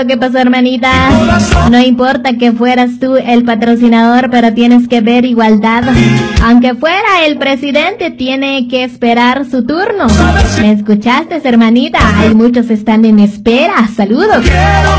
¿Qué pasó, hermanita? No importa que fueras tú el patrocinador, pero tienes que ver igualdad. Aunque fuera el presidente, tiene que esperar su turno. ¿Me escuchaste, hermanita? Hay muchos están en espera. Saludos.